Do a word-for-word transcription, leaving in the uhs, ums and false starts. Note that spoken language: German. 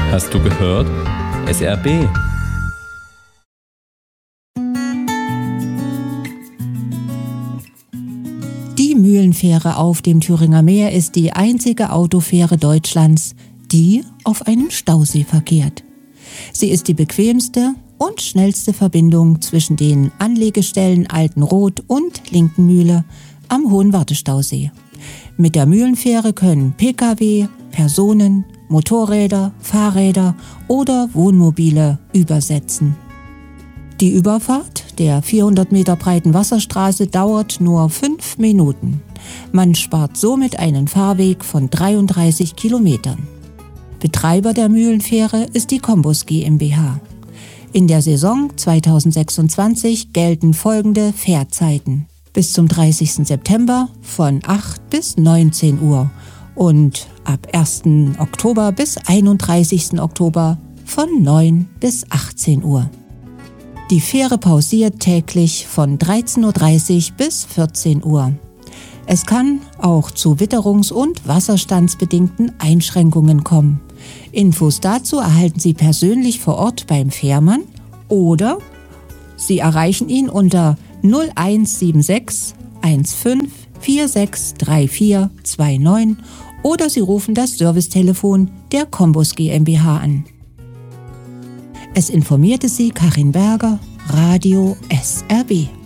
Hast du gehört? S R B. Die Mühlenfähre auf dem Thüringer Meer ist die einzige Autofähre Deutschlands, die auf einem Stausee verkehrt. Sie ist die bequemste und schnellste Verbindung zwischen den Anlegestellen Altenroth und Linkenmühle am Hohen Wartestausee. Mit der Mühlenfähre können Pkw, Personen, Motorräder, Fahrräder oder Wohnmobile übersetzen. Die Überfahrt der vierhundert Meter breiten Wasserstraße dauert nur fünf Minuten. Man spart somit einen Fahrweg von dreiunddreißig Kilometern. Betreiber der Mühlenfähre ist die Combus GmbH. In der Saison zweitausendsechsundzwanzig gelten folgende Fährzeiten: bis zum dreißigsten September von acht bis neunzehn Uhr und ab ersten Oktober bis einunddreißigsten Oktober von neun bis achtzehn Uhr. Die Fähre pausiert täglich von dreizehn Uhr dreißig bis vierzehn Uhr. Es kann auch zu witterungs- und wasserstandsbedingten Einschränkungen kommen. Infos dazu erhalten Sie persönlich vor Ort beim Fährmann oder Sie erreichen ihn unter null eins sieben sechs eins fünf vier sechs drei vier zwei neun oder Sie rufen das Servicetelefon der Combus GmbH an. Es informierte Sie Karin Berger, Radio S R B.